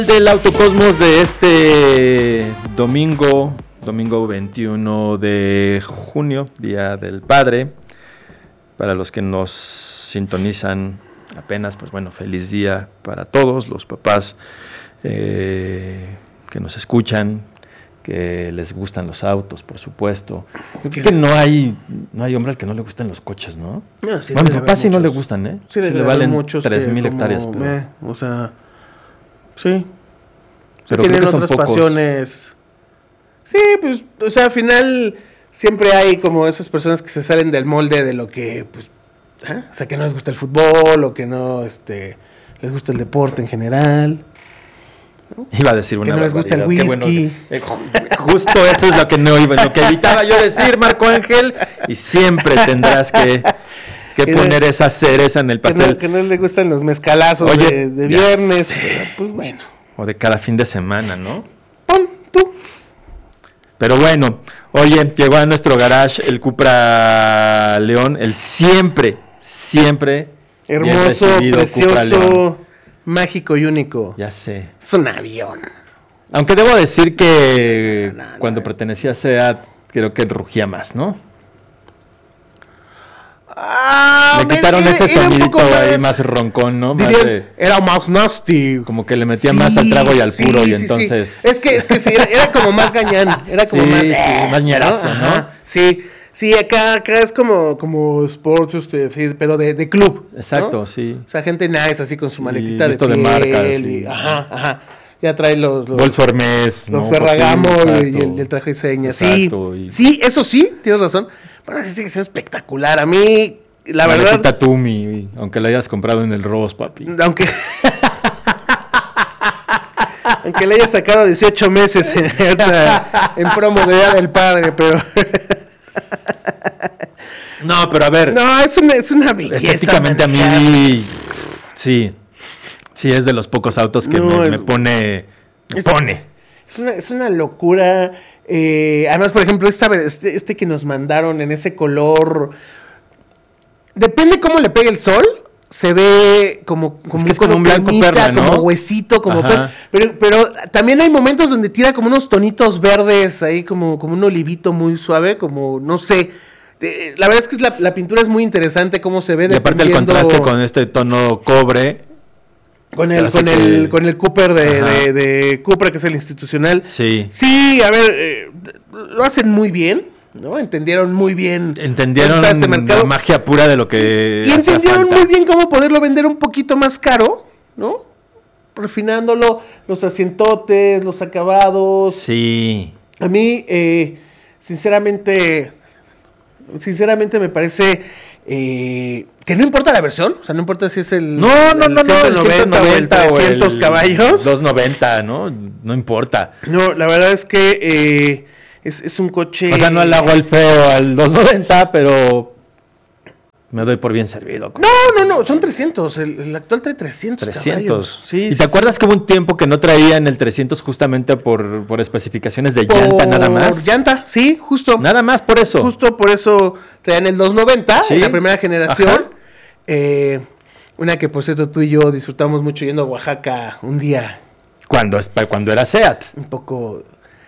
Del Autocosmos de este domingo 21 de junio, Día del Padre. Para los que nos sintonizan apenas, pues bueno, feliz día para todos los papás que nos escuchan, que les gustan los autos, por supuesto. Creo que no hay hombre al que no le gusten los coches, ¿no? No, sí, bueno, papás sí no le gustan, ¿eh? Sí, le valen 3,000 hectáreas. Pero... o sea, sí. Pero tienen otras pasiones. Sí, pues, o sea, al final siempre hay como esas personas que se salen del molde de lo que, pues, o sea, que no les gusta el fútbol o que no, les gusta el deporte en general. ¿No? Iba a decir una que no les gusta el whisky. Bueno, justo eso es lo que no iba, lo que evitaba yo decir, Marco Ángel, y siempre tendrás que poner esa cereza en el pastel. Que no le gustan los mezcalazos. Oye, de viernes, pero, pues bueno. O de cada fin de semana, ¿no? Tú. Pero bueno, oye, llegó a nuestro garage el Cupra León, el siempre hermoso, precioso, mágico y único. Ya sé. Es un avión. Aunque debo decir que cuando pertenecía a SEAT, creo que rugía más, ¿no? Le quitaron ese sonidito ahí más roncón, ¿no? Era más nasty. Como que le metía más al trago y al puro, y entonces... Sí. Es que sí, era como más gañán. Era como más ñerazo, ¿no? Sí, acá es como sports, sí, pero de club. Exacto, ¿no? Sí. O sea, gente nice, así con su maletita de piel. De marca, sí. Ajá. Ya trae los Bolso Hermes, los Ferragamo y el traje de señas. Exacto, sí, eso sí, tienes razón. Bueno, sí sigue siendo espectacular. A mí, la verdad... Tumi, aunque la hayas comprado en el Ross, papi. Aunque le hayas sacado 18 meses en promo de Día del Padre, pero... No, pero a ver... No, es una belleza. Estéticamente a mí... Sí, es de los pocos autos que me pone... Es una locura... además, por ejemplo, este que nos mandaron en ese color, depende cómo le pegue el sol, se ve como un blanco perla, ¿no? Como huesito, pero también hay momentos donde tira como unos tonitos verdes ahí, como un olivito muy suave, como no sé. La verdad es que la pintura es muy interesante cómo se ve. Y aparte el contraste con este tono cobre. Con el Cooper de Cupra, que es el institucional. Sí. Sí, a ver, lo hacen muy bien, ¿no? Entendieron muy bien. Entendieron la magia pura de lo que y entendieron muy bien cómo poderlo vender un poquito más caro, ¿no? Refinándolo, los asientotes, los acabados. Sí. A mí, sinceramente me parece... que no importa la versión, o sea, no importa si es el 190 o el 300 caballos. 290, ¿no? No importa. No, la verdad es que es un coche... O sea, no le hago el feo al 290, pero me doy por bien servido. No, son 300, el actual trae 300 caballos. Sí, ¿y te acuerdas que hubo un tiempo que no traían el 300 justamente por especificaciones de llanta nada más? Por llanta, sí, justo. Nada más por eso. Justo por eso traían el 290, ¿sí? En la primera generación. Una que, por cierto, tú y yo disfrutamos mucho yendo a Oaxaca un día. Cuando era SEAT. Un poco...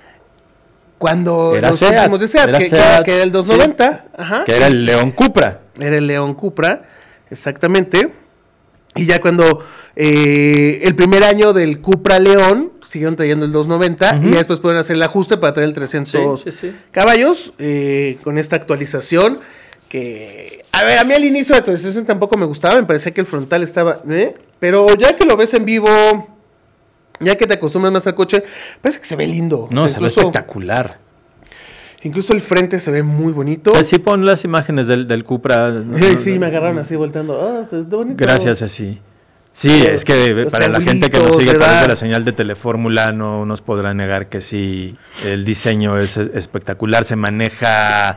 Cuando era nos SEAT, fuimos de SEAT, que era el 290. Sí. Ajá. Que era el León Cupra. Era el León Cupra, exactamente. Y ya cuando el primer año del Cupra León, siguieron trayendo el 290, y ya después pudieron hacer el ajuste para traer el 300 caballos, con esta actualización, que... A ver, a mí al inicio de la actualización tampoco me gustaba, me parecía que el frontal estaba... Pero ya que lo ves en vivo... Ya que te acostumbras más al coche, parece que se ve lindo. No, o sea, se ve espectacular. Incluso el frente se ve muy bonito. Pues sí, pon las imágenes del Cupra. Sí, me agarraron así volteando. Pues bonito. Gracias, así. Sí, es que para la gente que nos sigue a través de la señal de Telefórmula no nos podrá negar que sí, el diseño es espectacular, se maneja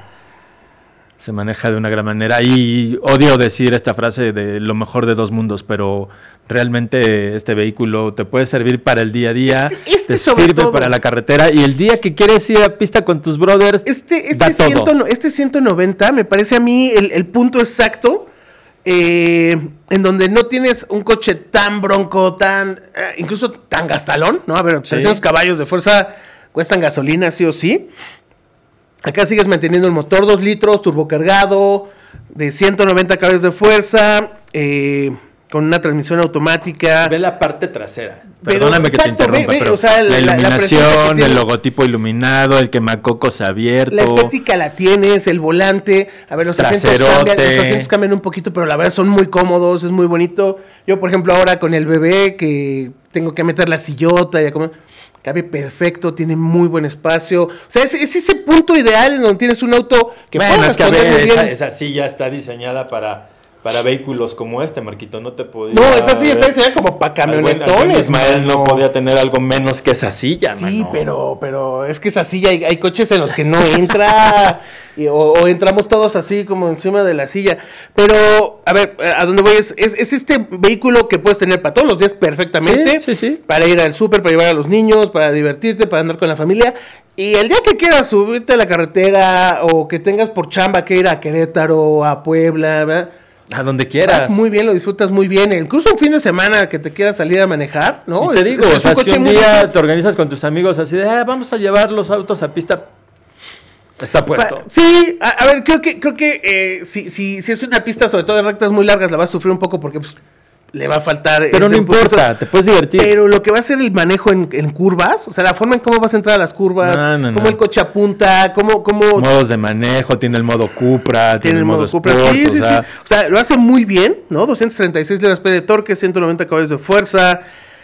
de una gran manera. Y odio decir esta frase de lo mejor de dos mundos, pero realmente este vehículo te puede servir para el día a día, te sirve todo para la carretera, y el día que quieres ir a pista con tus brothers, este 190 me parece a mí el punto exacto en donde no tienes un coche tan bronco, incluso tan gastalón, ¿no? A ver, 300 caballos de fuerza cuestan gasolina, sí o sí. Acá sigues manteniendo el motor 2 litros, turbocargado, de 190 caballos de fuerza, con una transmisión automática. Ve la parte trasera. Perdóname que te interrumpa, pero o sea, la iluminación, el logotipo iluminado, el quemacocos abierto. La estética la tienes, el volante. A ver, los asientos cambian un poquito, pero la verdad son muy cómodos, es muy bonito. Yo, por ejemplo, ahora con el bebé, que tengo que meter la sillota y cabe perfecto, tiene muy buen espacio. O sea, es ese punto ideal en donde tienes un auto que puede responder muy bien. Esa silla está diseñada para vehículos como este, Marquito, no te podía... No, esa silla está diseñada como para camionetones. Ismael no podía tener algo menos que esa silla, sí, pero es que esa silla, hay coches en los que no entra, o entramos todos así como encima de la silla. Pero, a ver, a dónde voy es este vehículo que puedes tener para todos los días perfectamente. Sí. Para ir al súper, para llevar a los niños, para divertirte, para andar con la familia. Y el día que quieras subirte a la carretera, o que tengas por chamba que ir a Querétaro, a Puebla, ¿verdad? A donde quieras. Vas muy bien, lo disfrutas muy bien. Incluso un fin de semana que te quieras salir a manejar, ¿no? Y te digo, o sea, si un día te organizas con tus amigos así de, vamos a llevar los autos a pista, está puesto. Sí, a ver, creo que si es una pista, sobre todo de rectas muy largas, la vas a sufrir un poco porque pues, le va a faltar... Pero no importa, te puedes divertir. Pero lo que va a ser el manejo en curvas, o sea, la forma en cómo vas a entrar a las curvas, cómo el coche apunta, cómo... Modos de manejo, tiene el modo Cupra, tiene el modo Sport, sí. O sea, lo hace muy bien, ¿no? 236 libras-pie de torque, 190 caballos de fuerza,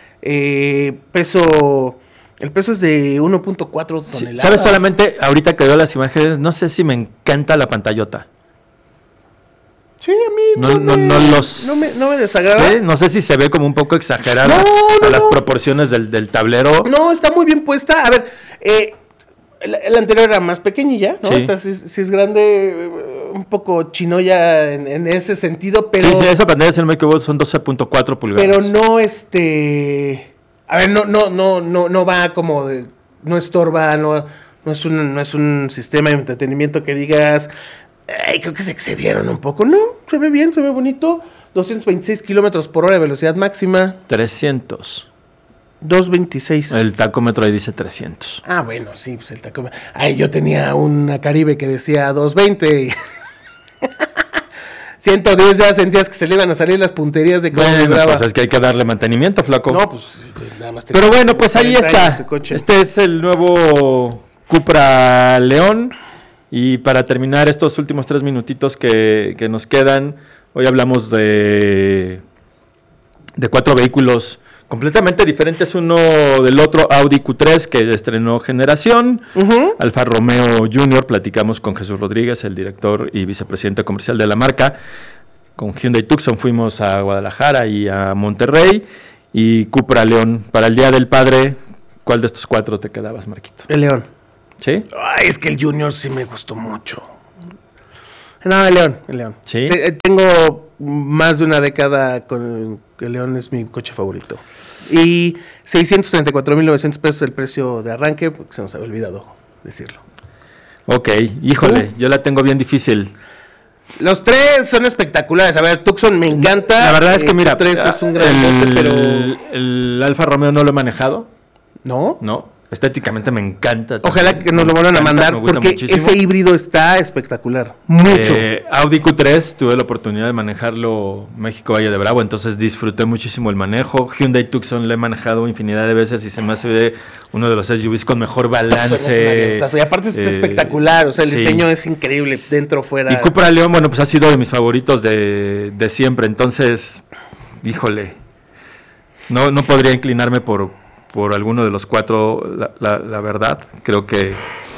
peso... El peso es de 1.4 toneladas. Sí, ¿sabes? Solamente ahorita que veo las imágenes, no sé si me encanta la pantallota. Sí, a mí no me desagrada. Sí, no sé si se ve como un poco exagerada las proporciones del tablero. No, está muy bien puesta. A ver, la anterior era más pequeña, ¿no? Sí. Esta sí es grande, un poco chinoya en ese sentido, pero... Sí, esa pantalla, si no me equivoco, son 12.4 pulgadas. Pero no, a ver, no va como de... No estorba, no es un sistema de entretenimiento que digas... creo que se excedieron un poco. No, se ve bien, se ve bonito. 226 kilómetros por hora de velocidad máxima. 300. 226. El tacómetro ahí dice 300. Ah, bueno, sí, pues el tacómetro. Ay, yo tenía una Caribe que decía 220. 110 ya sentías que se le iban a salir las punterías de cómo vibraba. Pues es que hay que darle mantenimiento, flaco. No, pues nada más. Pero bueno, pues ahí está. Este es el nuevo Cupra León. Y para terminar estos últimos 3 minutitos que nos quedan, hoy hablamos de 4 vehículos completamente diferentes uno del otro. Audi Q3 que estrenó generación, Alfa Romeo Junior, platicamos con Jesús Rodríguez, el director y vicepresidente comercial de la marca. Con Hyundai Tucson fuimos a Guadalajara y a Monterrey, y Cupra León. Para el Día del Padre, ¿cuál de estos 4 te quedabas, Marquito? El León. ¿Sí? Ay, es que el Junior sí me gustó mucho. No, el León. ¿Sí? Tengo más de una década con el León, es mi coche favorito. Y 634,900 pesos el precio de arranque, porque se nos había olvidado decirlo. Ok, híjole, yo la tengo bien difícil. Los 3 son espectaculares. A ver, Tucson me encanta. La verdad es que mira, 3 es un gran coche, pero... El Alfa Romeo no lo he manejado. ¿No? Estéticamente me encanta. Ojalá que nos lo vuelvan a mandar, porque muchísimo. Ese híbrido está espectacular. Mucho. Audi Q3, tuve la oportunidad de manejarlo México Valle de Bravo, entonces disfruté muchísimo el manejo. Hyundai Tucson lo he manejado infinidad de veces y se me hace uno de los SUVs con mejor balance. Y aparte está espectacular, o sea, el diseño es increíble, dentro, fuera. Y Cupra León, bueno, pues ha sido de mis favoritos de siempre, entonces, híjole, no podría inclinarme por alguno de los 4, la verdad. Creo que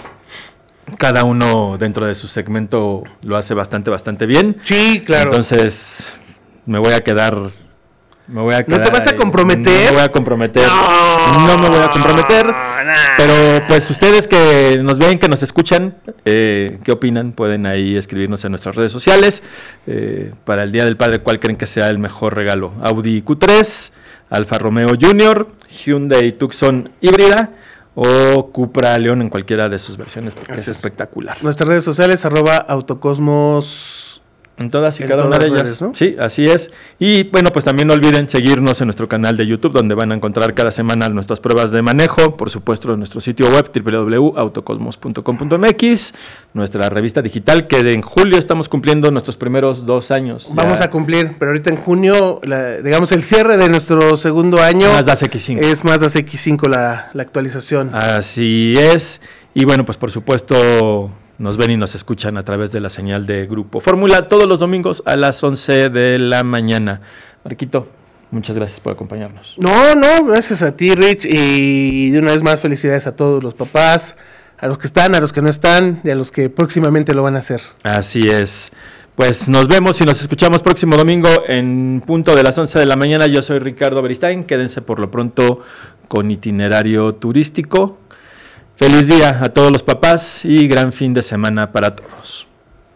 cada uno dentro de su segmento lo hace bastante bien. Sí, claro. Entonces, me voy a quedar. ¿No te vas a comprometer? No me voy a comprometer. No me voy a comprometer. Pero pues ustedes que nos ven, que nos escuchan, ¿qué opinan? Pueden ahí escribirnos en nuestras redes sociales. Para el Día del Padre, ¿cuál creen que sea el mejor regalo? Audi Q3, Alfa Romeo Junior, Hyundai Tucson híbrida o Cupra León en cualquiera de sus versiones, porque es espectacular. Nuestras redes sociales, @autocosmos En todas y cada una de ellas. Redes, ¿no? Sí, así es. Y bueno, pues también no olviden seguirnos en nuestro canal de YouTube, donde van a encontrar cada semana nuestras pruebas de manejo. Por supuesto, en nuestro sitio web www.autocosmos.com.mx, nuestra revista digital, que en julio estamos cumpliendo nuestros primeros 2 años. Vamos a cumplir, pero ahorita en junio, digamos, el cierre de nuestro segundo año Mazda CX-5. Es Mazda CX-5 la actualización. Así es. Y bueno, pues por supuesto nos ven y nos escuchan a través de la señal de Grupo Fórmula todos los domingos a las 11 de la mañana. Marquito, muchas gracias por acompañarnos. No, gracias a ti, Rich, y de una vez más felicidades a todos los papás, a los que están, a los que no están y a los que próximamente lo van a hacer. Así es. Pues nos vemos y nos escuchamos próximo domingo en punto de las 11 de la mañana. Yo soy Ricardo Beristain. Quédense por lo pronto con Itinerario Turístico. Feliz día a todos los papás y gran fin de semana para todos.